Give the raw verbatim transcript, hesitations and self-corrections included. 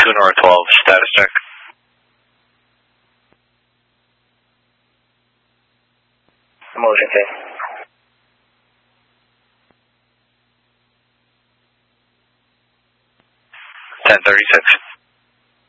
two North twelve, status check. Motion K. ten thirty-six.